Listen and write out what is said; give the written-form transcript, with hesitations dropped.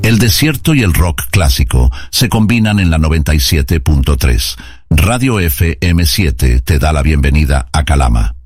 El desierto y el rock clásico se combinan en la 97.3. Radio FM7 te da la bienvenida a Calama.